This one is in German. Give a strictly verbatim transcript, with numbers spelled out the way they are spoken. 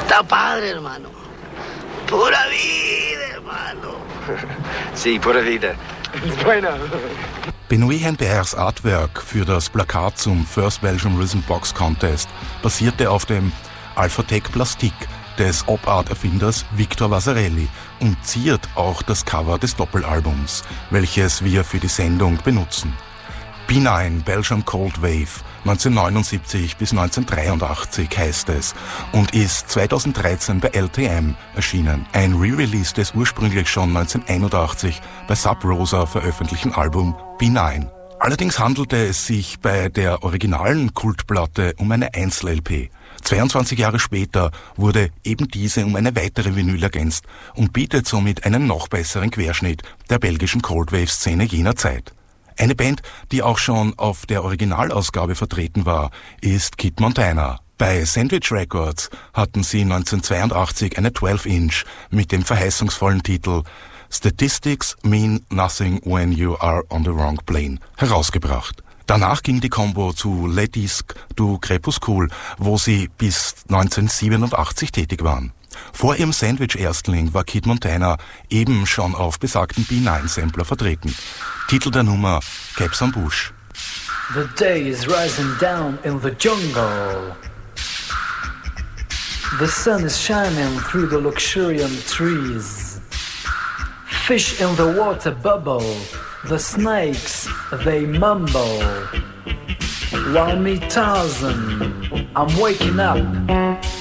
Está padre, hermano. Pura vida, hermano. Sí, pura vida. Bueno. Benoit Henbergs Artwork für das Plakat zum First Belgian Rhythm Box Contest basierte auf dem Alphatec Plastik des Op-Art-Erfinders Victor Vasarely und ziert auch das Cover des Doppelalbums, welches wir für die Sendung benutzen. B neun Belgium Cold Wave neunzehnhundertneunundsiebzig bis neunzehnhundertdreiundachtzig heißt es und ist zweitausenddreizehn bei L T M erschienen. Ein Re-Release des ursprünglich schon neunzehnhunderteinundachtzig bei Sub Rosa veröffentlichten Album B neun. Allerdings handelte es sich bei der originalen Kultplatte um eine Einzel-L P. zweiundzwanzig Jahre später wurde eben diese um eine weitere Vinyl ergänzt und bietet somit einen noch besseren Querschnitt der belgischen Coldwave-Szene jener Zeit. Eine Band, die auch schon auf der Originalausgabe vertreten war, ist Kid Montana. Bei Sandwich Records hatten sie neunzehnhundertzweiundachtzig eine zwölf Inch mit dem verheißungsvollen Titel Statistics Mean Nothing When You Are on the Wrong Plane herausgebracht. Danach ging die Combo zu Le Disque du Crépuscule, wo sie bis neunzehnhundertsiebenundachtzig tätig waren. Vor ihrem Sandwich-Erstling war Kid Montana eben schon auf besagten B neun Sampler vertreten. Titel der Nummer Caps on Bush. The day is rising down in the jungle. The sun is shining through the luxuriant trees. Fish in the water bubble. The snakes, they mumble. While me Tarzan, I'm waking up